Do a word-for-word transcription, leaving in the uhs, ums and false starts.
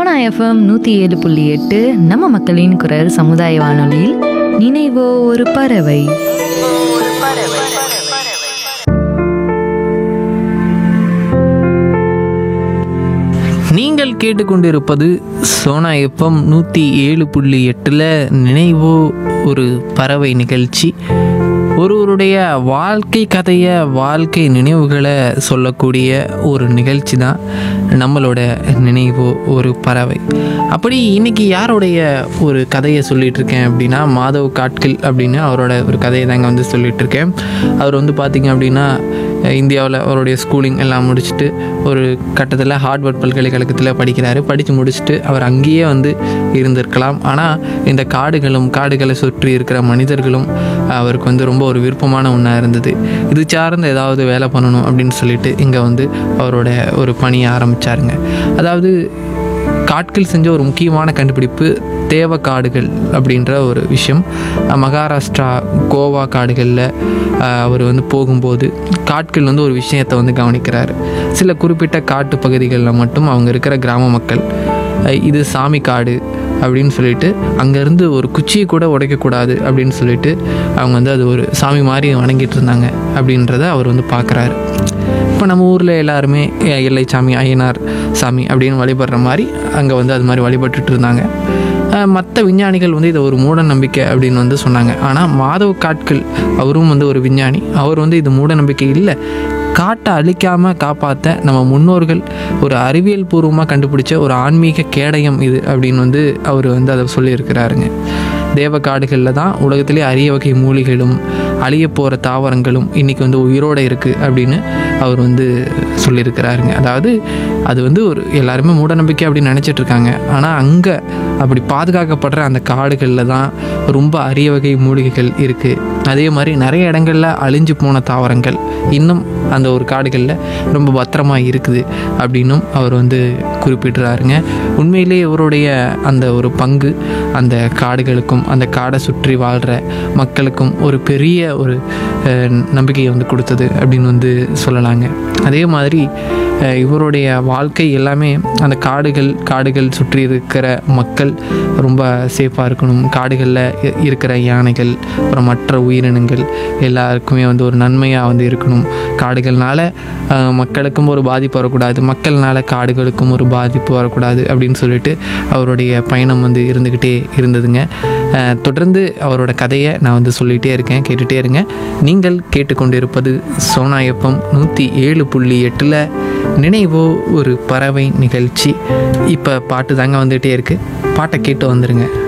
Sona FM நூற்றி ஏழு புள்ளி எட்டு நம்ம மக்களின் குரல் சமுதாய வானொலியில் நினைவோ ஒரு பறவை. நீங்கள் கேட்டுக்கொண்டிருப்பது சோனா எஃப்எம் நூற்றி ஏழு புள்ளி எட்டில் நினைவோ ஒரு பறவை நிகழ்ச்சி. ஒருவருடைய வாழ்க்கை கதையை, வாழ்க்கை நினைவுகளை சொல்லக்கூடிய ஒரு நிகழ்ச்சி தான் நம்மளோட நினைவோ ஒரு பறவை. அப்படி இன்றைக்கி யாருடைய ஒரு கதையை சொல்லிகிட்ருக்கேன் அப்படின்னா, மாதவ் காட்கில் அப்படின்னு அவரோட ஒரு கதையை தாங்க வந்து சொல்லிகிட்ருக்கேன். அவர் வந்து பார்த்திங்க அப்படின்னா இந்தியாவில் அவருடைய ஸ்கூலிங் எல்லாம் முடிச்சுட்டு ஒரு கட்டத்தில் ஹார்வர்ட் பல்கலைக்கழகத்தில் படிக்கிறாரு. படித்து முடிச்சுட்டு அவர் அங்கேயே வந்து இருந்திருக்கலாம். ஆனால் இந்த காடுகளும் காடுகளை சுற்றி இருக்கிற மனிதர்களும் அவருக்கு வந்து ரொம்ப ஒரு விருப்பமான ஒன்றா இருந்தது. இது சார்ந்து ஏதாவது வேலை பண்ணணும் அப்படின்னு சொல்லிட்டு இங்கே வந்து அவரோட ஒரு பணியை ஆரம்பித்தாருங்க. அதாவது காட்கில் செஞ்ச ஒரு முக்கியமான கண்டுபிடிப்பு தேவ காடுகள் அப்படின்ற ஒரு விஷயம். மகாராஷ்டிரா, கோவா காடுகளில் அவர் வந்து போகும்போது காட்கில் வந்து ஒரு விஷயத்தை வந்து கவனிக்கிறார். சில குறிப்பிட்ட காட்டு பகுதிகளில் மட்டும் அவங்க இருக்கிற கிராம மக்கள் இது சாமி காடு அப்படின்னு சொல்லிட்டு அங்கேருந்து ஒரு குச்சியை கூட உடைக்கக்கூடாது அப்படின்னு சொல்லிட்டு அவங்க வந்து அது ஒரு சாமி மாதிரி வணங்கிட்டு இருந்தாங்க அப்படின்றத அவர் வந்து பார்க்குறாரு. இப்போ நம்ம ஊரில் எல்லாருமே எல்லை சாமி, ஐயனார் சாமி அப்படின்னு வழிபடுற மாதிரி அங்கே வந்து அது மாதிரி வழிபட்டுட்டு இருந்தாங்க. மற்ற விஞ்ஞானிகள் வந்து இதை ஒரு மூட நம்பிக்கை அப்படின்னு வந்து சொன்னாங்க. ஆனால் மாதவ் காட்கில் அவரும் வந்து ஒரு விஞ்ஞானி. அவர் வந்து இது மூட நம்பிக்கை இல்லை, காட்டை அழிக்காமல் காப்பாற்ற நம்ம முன்னோர்கள் ஒரு அறிவியல் பூர்வமாக கண்டுபிடிச்ச ஒரு ஆன்மீக கேடயம் இது அப்படின்னு வந்து அவர் வந்து அதை சொல்லியிருக்கிறாருங்க. தேவ காடுகளில் தான் உலகத்திலே அரிய வகை மூலிகைகளும் அழிய போகிற தாவரங்களும் இன்றைக்கி வந்து உயிரோடு இருக்குது அப்படின்னு அவர் வந்து சொல்லியிருக்கிறாருங்க. அதாவது அது வந்து ஒரு எல்லாருமே மூடநம்பிக்கை அப்படின்னு நினச்சிட்ருக்காங்க. ஆனால் அங்கே அப்படி பாதுகாக்கப்படுற அந்த காடுகளில் தான் ரொம்ப அரிய வகை மூலிகைகள் இருக்குது. அதே மாதிரி நிறைய இடங்களில் அழிஞ்சு போன தாவரங்கள் இன்னும் அந்த ஒரு காடுகளில் ரொம்ப பத்திரமாக இருக்குது அப்படின்னும் அவர் வந்து குறிப்பிடுறாருங்க. உண்மையிலே இவருடைய அந்த ஒரு பங்கு அந்த காடுகளுக்கும் அந்த காடை சுற்றி வாழ்கிற மக்களுக்கும் ஒரு பெரிய ஒரு நம்பிக்கையை வந்து கொடுத்தது அப்படின்னு வந்து சொல்லலாங்க. அதே மாதிரி இவருடைய வாழ்க்கை எல்லாமே அந்த காடுகள் காடுகள் சுற்றி இருக்கிற மக்கள் ரொம்ப சேஃபாக இருக்கணும், காடுகளில் இருக்கிற யானைகள் அப்புறம் மற்ற உயிரினங்கள் எல்லாருக்குமே வந்து ஒரு நன்மையாக வந்து இருக்கணும், காடுகள்னால மக்களுக்கும் ஒரு பாதிப்பு வரக்கூடாது, மக்கள்னால காடுகளுக்கும் ஒரு பாதிப்பு வரக்கூடாது அப்படின்னு சொல்லிட்டு அவருடைய பயணம் வந்து இருந்துக்கிட்டே இருந்ததுங்க. தொடர்ந்து அவரோட கதையை நான் வந்து சொல்லிகிட்டே இருக்கேன், கேட்டுகிட்டே இருங்க. நீங்கள் கேட்டுக்கொண்டிருப்பது சோனா எஃப்எம் நூற்றி ஏழு புள்ளி எட்டில் நினைவோ ஒரு பறவை நிகழ்ச்சி. இப்போ பாட்டு தாங்க வந்துகிட்டே இருக்குது, பாட்டை கேட்டு வந்துடுங்க.